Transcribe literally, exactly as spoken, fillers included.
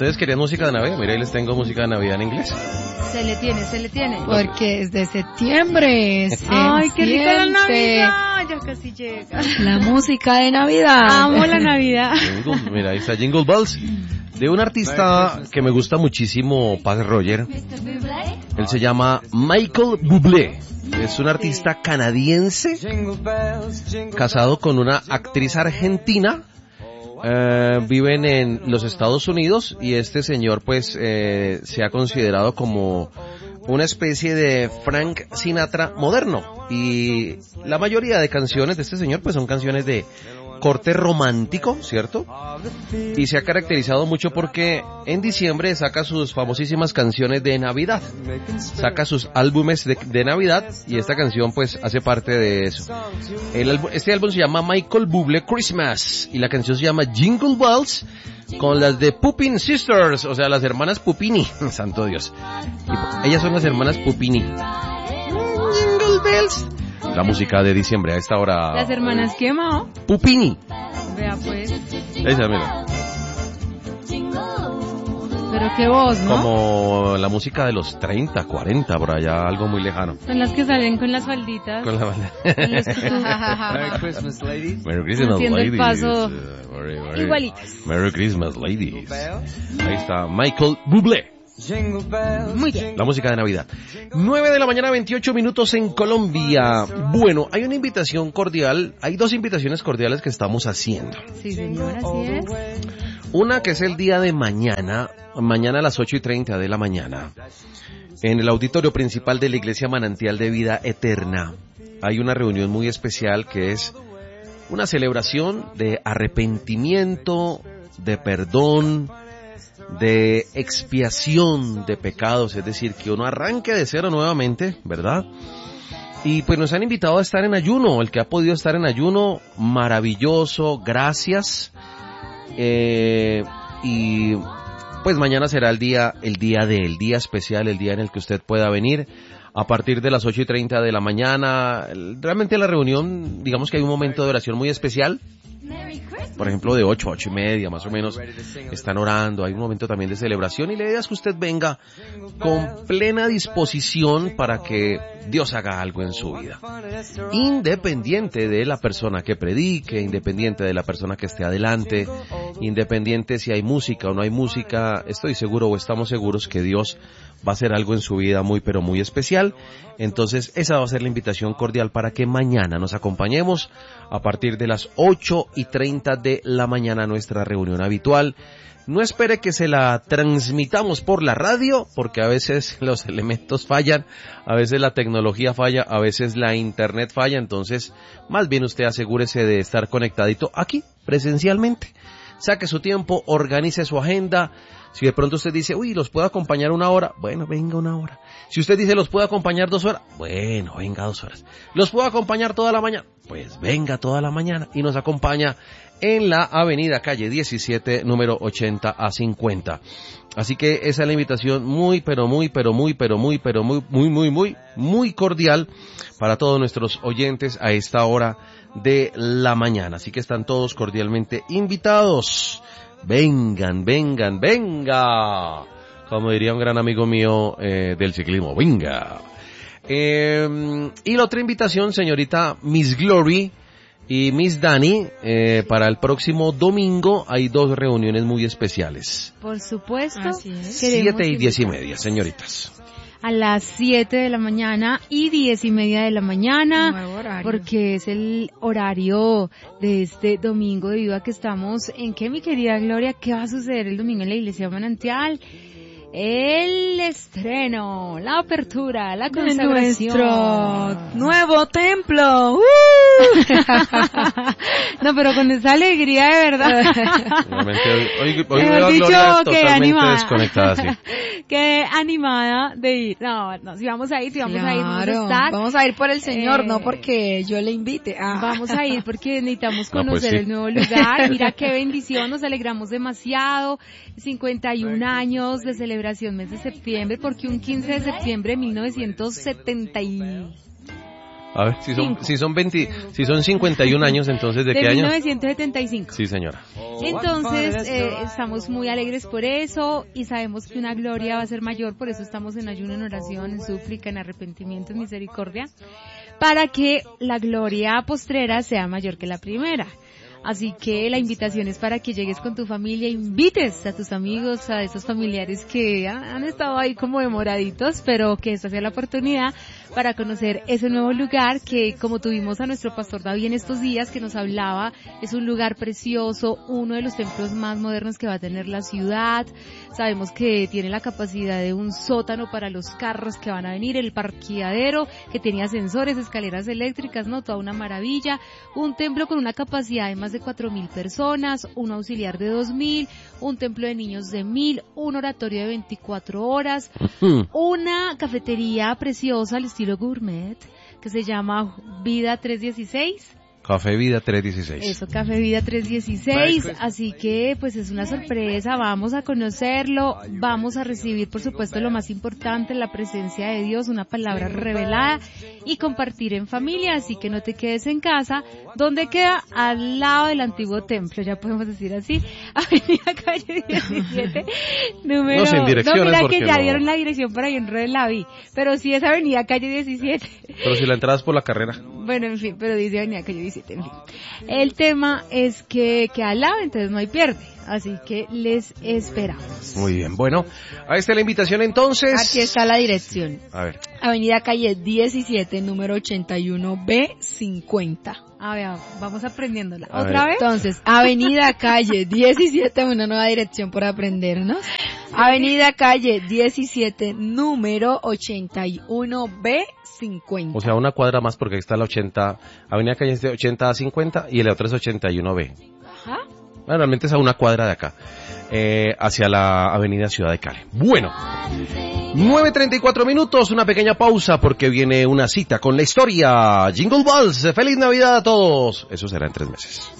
¿Ustedes querían música de Navidad? Mira, ahí les tengo música de Navidad en inglés. Se le tiene, se le tiene. Porque es de septiembre. Ay, qué rica la Navidad. Ya casi llega. La música de Navidad. Amo la Navidad. Jingle, mira, ahí está Jingle Bells. De un artista que me gusta muchísimo, Paz Roger. Él se llama Michael Bublé. Es un artista canadiense, casado con una actriz argentina. Eh, viven en los Estados Unidos y este señor pues eh, se ha considerado como una especie de Frank Sinatra moderno. Y la mayoría de canciones de este señor pues son canciones de corte romántico, ¿cierto? Y se ha caracterizado mucho porque en diciembre saca sus famosísimas canciones de Navidad, saca sus álbumes de, de Navidad, y esta canción pues hace parte de eso. El álbum, este álbum se llama Michael Bublé Christmas y la canción se llama Jingle Bells, con las de Pupin Sisters, o sea, las hermanas Pupini, santo Dios. Y ellas son las hermanas Pupini. Jingle Bells. La música de diciembre a esta hora. ¿Las hermanas qué, Mao? Pupini. Vea pues. Esa, mira. Pero qué voz, ¿no? Como la música de los treinta, cuarenta, por allá, algo muy lejano. Son las que salen con las falditas. Con la falda. Merry Christmas, ladies. Merry Christmas, Haciendo el ladies. paso Uh, very, very. igualitas. Merry Christmas, ladies. Ahí está Michael Bublé. Muy bien. La música de Navidad. nueve de la mañana, veintiocho minutos en Colombia. Bueno, hay una invitación cordial, hay dos invitaciones cordiales que estamos haciendo. Sí, señora, así es. Una que es el día de mañana, mañana a las ocho y treinta de la mañana, en el auditorio principal de la Iglesia Manantial de Vida Eterna. Hay una reunión muy especial que es una celebración de arrepentimiento, de perdón, de expiación de pecados, es decir, que uno arranque de cero nuevamente, ¿verdad? Y pues nos han invitado a estar en ayuno. El que ha podido estar en ayuno, maravilloso, gracias. Eh, y pues mañana será el día, el día del día especial, el día en el que usted pueda venir a partir de las ocho y treinta de la mañana. Realmente la reunión, digamos que hay un momento de oración muy especial. Por ejemplo, de ocho a ocho y media, más o menos, están orando. Hay un momento también de celebración y la idea es que usted venga con plena disposición para que Dios haga algo en su vida. Independiente de la persona que predique, independiente de la persona que esté adelante, independiente si hay música o no hay música, estoy seguro o estamos seguros que Dios va a hacer algo en su vida muy pero muy especial. Entonces esa va a ser la invitación cordial para que mañana nos acompañemos a partir de las ocho y treinta de la mañana a nuestra reunión habitual. No espere que se la transmitamos por la radio, porque a veces los elementos fallan, a veces la tecnología falla, a veces la internet falla, entonces más bien usted asegúrese de estar conectadito aquí, presencialmente. Saque su tiempo, organice su agenda. Si de pronto usted dice, uy, ¿los puedo acompañar una hora? Bueno, venga una hora. Si usted dice, ¿los puedo acompañar dos horas? Bueno, venga dos horas. ¿Los puedo acompañar toda la mañana? Pues venga toda la mañana y nos acompaña en la avenida calle diecisiete, número ochenta a cincuenta. Así que esa es la invitación muy, pero muy, pero muy, pero muy, pero muy, muy, muy, muy, muy cordial para todos nuestros oyentes a esta hora de la mañana. Así que están todos cordialmente invitados. Vengan, vengan, venga. Como diría un gran amigo mío eh, del ciclismo, venga. Eh, y la otra invitación, señorita Miss Glory y Miss Dani, eh, para el próximo domingo hay dos reuniones muy especiales. Por supuesto. Así es. Siete y diez y media, señoritas. A las siete de la mañana y diez y media de la mañana, Nuevo horario. porque es el horario de este domingo, debido a que estamos en qué, mi querida Gloria, ¿qué va a suceder el domingo en la Iglesia Manantial? El estreno, la apertura, la consagración. Nuestro nuevo templo. ¡Uh! No, pero con esa alegría de verdad. Realmente hoy, hoy, hoy Mejor veo a dicho, Gloria qué totalmente animada. desconectada, sí. Qué animada de ir. No, no, si vamos a ir, si vamos a ir, vamos a Claro, estar. vamos a ir por el Señor, Eh, no porque yo le invite. Ah. Vamos a ir porque necesitamos No, pues conocer sí. el nuevo lugar. Mira qué bendición, nos alegramos demasiado. cincuenta y un años de celebración, mes de septiembre, porque un quince de septiembre de mil novecientos setenta y A ver, si son, si son veinte, si son cincuenta y un años, entonces, ¿de, de qué año? mil novecientos setenta y cinco. Sí, señora. Entonces, eh, estamos muy alegres por eso y sabemos que una gloria va a ser mayor, por eso estamos en ayuno, en oración, en súplica, en arrepentimiento, en misericordia, para que la gloria postrera sea mayor que la primera. Así que la invitación es para que llegues con tu familia, invites a tus amigos, a esos familiares que han estado ahí como demoraditos, pero que esta sea la oportunidad para conocer ese nuevo lugar que, como tuvimos a nuestro pastor David en estos días que nos hablaba, es un lugar precioso, uno de los templos más modernos que va a tener la ciudad. Sabemos que tiene la capacidad de un sótano para los carros que van a venir, el parqueadero que tiene ascensores, escaleras eléctricas, ¿no? Toda una maravilla. Un templo con una capacidad de más de cuatro mil personas, un auxiliar de dos mil, un templo de niños de mil, un oratorio de veinticuatro horas, una cafetería preciosa al estilo gourmet que se llama Vida trescientos dieciséis. Café Vida trescientos dieciséis. Eso, Café Vida trescientos dieciséis, así que pues es una sorpresa, vamos a conocerlo, vamos a recibir por supuesto lo más importante, la presencia de Dios, una palabra revelada y compartir en familia, así que no te quedes en casa. ¿Dónde queda? Al lado del antiguo templo, ya podemos decir así, Avenida Calle diecisiete, número... No, sin direcciones, no, mira porque que ya no... dieron la dirección por ahí en Red la vi, pero sí es Avenida Calle diecisiete. Pero si la entrada es por la carrera. Bueno, en fin, pero dice Avenida Calle diecisiete. En fin. El tema es que, que al lado, entonces no hay pierde. Así que les esperamos. Muy bien, bueno, ahí está la invitación entonces. Aquí está la dirección. A ver. Avenida Calle diecisiete, número ochenta y uno B cincuenta. A ver, vamos aprendiéndola. A ¿Otra ver. vez? Entonces, Avenida Calle diecisiete, una nueva dirección por aprendernos. Avenida Calle diecisiete, número ochenta y uno B cincuenta. O sea, una cuadra más porque ahí está la ochenta, Avenida Calle ochenta a cincuenta y el otro es ochenta y uno B. Ajá. Bueno, realmente es a una cuadra de acá, eh, hacia la Avenida Ciudad de Cali. Bueno, nueve treinta y cuatro minutos, una pequeña pausa porque viene una cita con la historia. Jingle Balls, feliz Navidad a todos. Eso será en tres meses.